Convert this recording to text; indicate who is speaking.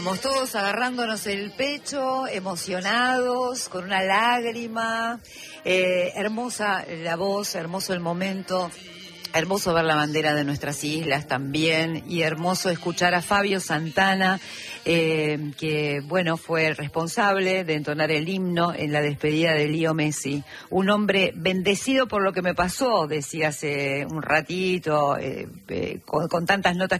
Speaker 1: Estamos todos agarrándonos el pecho, emocionados, con una lágrima, hermosa la voz, hermoso el momento, hermoso ver la bandera de nuestras islas también, y hermoso escuchar a Fabio Santana, que bueno, fue el responsable de entonar el himno en la despedida de Leo Messi. Un hombre bendecido por lo que me pasó, decía hace un ratito, con tantas notas